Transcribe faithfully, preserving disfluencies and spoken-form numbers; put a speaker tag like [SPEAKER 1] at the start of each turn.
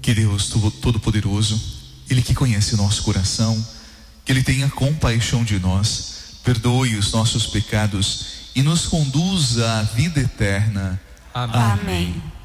[SPEAKER 1] Que Deus Todo-Poderoso, Ele que conhece o nosso coração, que Ele tenha compaixão de nós, perdoe os nossos pecados e nos conduza à vida eterna.
[SPEAKER 2] Amém. Amém.